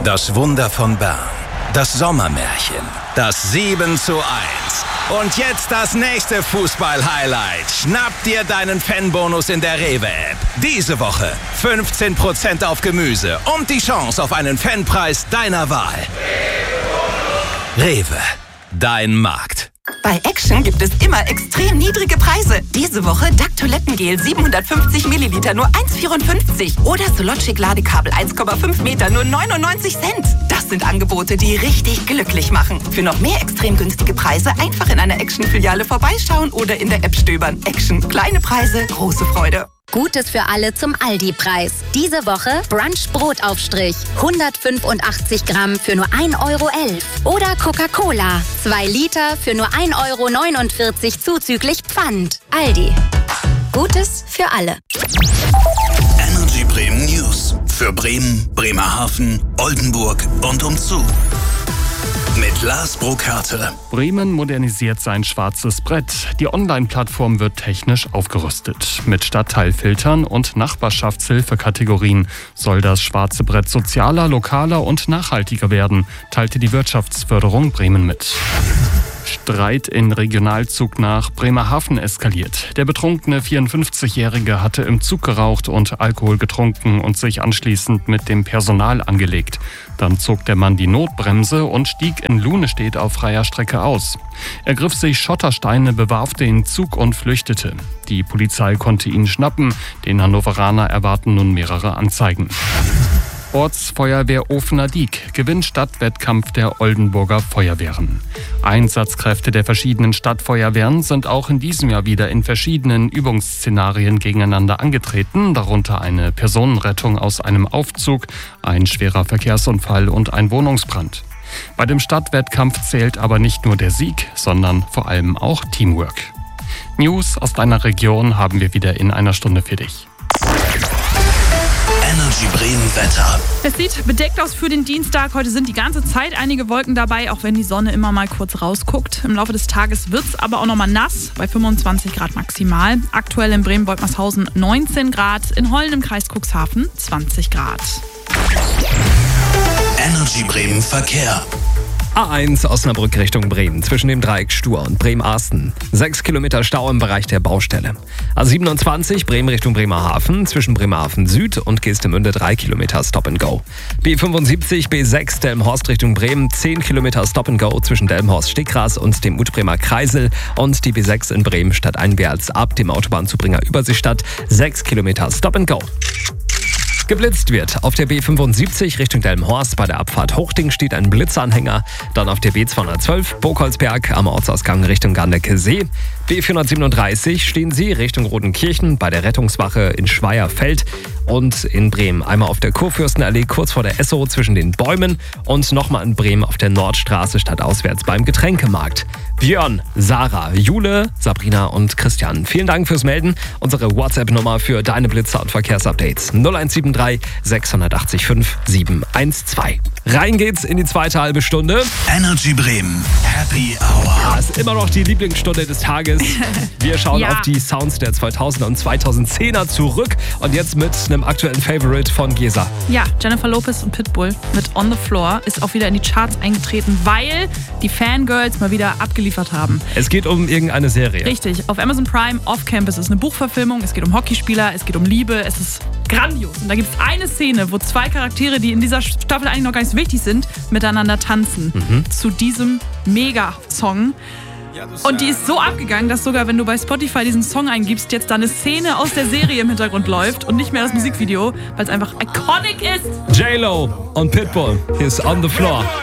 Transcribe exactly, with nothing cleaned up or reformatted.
Das Wunder von Bern. Das Sommermärchen. Das sieben zu eins. Und jetzt das nächste Fußball-Highlight. Schnapp dir deinen Fanbonus in der Rewe-App. Diese Woche fünfzehn Prozent auf Gemüse und die Chance auf einen Fanpreis deiner Wahl. Rewe. Dein Markt. Bei Action gibt es immer extrem niedrige Preise. Diese Woche D A C Toilettengel siebenhundertfünfzig Milliliter nur eins Komma vierundfünfzig oder Sologic Ladekabel eins Komma fünf Meter nur neunundneunzig Cent. Das sind Angebote, die richtig glücklich machen. Für noch mehr extrem günstige Preise einfach in einer Action-Filiale vorbeischauen oder in der App stöbern. Action. Kleine Preise, große Freude. Gutes für alle zum Aldi-Preis. Diese Woche Brunch-Brotaufstrich. hundertfünfundachtzig Gramm für nur ein Euro elf. Oder Coca-Cola. zwei Liter für nur ein Euro neunundvierzig zuzüglich Pfand. Aldi. Gutes für alle. Energy Bremen News. Für Bremen, Bremerhaven, Oldenburg und umzu. Mit Lars Burkhardt. Bremen modernisiert sein schwarzes Brett. Die Online-Plattform wird technisch aufgerüstet. Mit Stadtteilfiltern und Nachbarschaftshilfekategorien soll das schwarze Brett sozialer, lokaler und nachhaltiger werden, teilte die Wirtschaftsförderung Bremen mit. Streit in Regionalzug nach Bremerhaven eskaliert. Der betrunkene vierundfünfzigjährige hatte im Zug geraucht und Alkohol getrunken und sich anschließend mit dem Personal angelegt. Dann zog der Mann die Notbremse und stieg in Lunestedt auf freier Strecke aus. Er griff sich Schottersteine, bewarf den Zug und flüchtete. Die Polizei konnte ihn schnappen. Den Hannoveraner erwarten nun mehrere Anzeigen. Ortsfeuerwehr Ofener-Diek gewinnt Stadtwettkampf der Oldenburger Feuerwehren. Einsatzkräfte der verschiedenen Stadtfeuerwehren sind auch in diesem Jahr wieder in verschiedenen Übungsszenarien gegeneinander angetreten, darunter eine Personenrettung aus einem Aufzug, ein schwerer Verkehrsunfall und ein Wohnungsbrand. Bei dem Stadtwettkampf zählt aber nicht nur der Sieg, sondern vor allem auch Teamwork. News aus deiner Region haben wir wieder in einer Stunde für dich. Energy Bremen Wetter. Es sieht bedeckt aus für den Dienstag. Heute sind die ganze Zeit einige Wolken dabei, auch wenn die Sonne immer mal kurz rausguckt. Im Laufe des Tages wird es aber auch nochmal nass, bei fünfundzwanzig Grad maximal. Aktuell in Bremen-Woltmershausen neunzehn Grad, in Hollen im Kreis Cuxhaven zwanzig Grad. Energy Bremen Verkehr. A eins Osnabrück Richtung Bremen zwischen dem Dreieck Stur und Bremen-Arsten. Sechs Kilometer Stau im Bereich der Baustelle. A siebenundzwanzig Bremen Richtung Bremerhaven zwischen Bremerhaven Süd und Geestemünde drei Kilometer Stop and Go. B fünfundsiebzig B sechs Delmenhorst Richtung Bremen zehn Kilometer Stop and Go zwischen Delmenhorst-Stickras und dem Utbremer Kreisel und die B sechs in Bremen stadteinwärts ab dem Autobahnzubringer Überseestadt sechs Kilometer Stop and Go. Geblitzt wird. Auf der B fünfundsiebzig Richtung Delmenhorst bei der Abfahrt Hochding steht ein Blitzanhänger. Dann auf der B zweihundertzwölf Burgholzberg am Ortsausgang Richtung Garnecke-See. B vierhundertsiebenunddreißig stehen Sie Richtung Rodenkirchen bei der Rettungswache in Schweierfeld. Und in Bremen einmal auf der Kurfürstenallee kurz vor der Esso zwischen den Bäumen und nochmal in Bremen auf der Nordstraße stadtauswärts beim Getränkemarkt. Björn, Sarah, Jule, Sabrina und Christian, vielen Dank fürs Melden. Unsere WhatsApp-Nummer für deine Blitzer und Verkehrsupdates null eins sieben drei sechs acht fünf sieben eins zwei. Rein geht's in die zweite halbe Stunde. Energy Bremen Happy Hour. Ja, ist immer noch die Lieblingsstunde des Tages. Wir schauen Ja. auf die Sounds der zweitausender und zweitausendzehner zurück und jetzt mit einem aktuellen Favorite von Gesa. Ja, Jennifer Lopez und Pitbull mit On the Floor ist auch wieder in die Charts eingetreten, weil die Fangirls mal wieder abgeliefert haben. Es geht um irgendeine Serie. Richtig, auf Amazon Prime, Off Campus ist eine Buchverfilmung, es geht um Hockeyspieler, es geht um Liebe, es ist grandios. Und da gibt es eine Szene, wo zwei Charaktere, die in dieser Staffel eigentlich noch gar nicht so wichtig sind, miteinander tanzen. Mhm. Zu diesem Mega-Song. Und die ist so abgegangen, dass sogar, wenn du bei Spotify diesen Song eingibst, jetzt da eine Szene aus der Serie im Hintergrund läuft und nicht mehr das Musikvideo, weil es einfach iconic ist. J-Lo und Pitbull, hier ist On the Floor.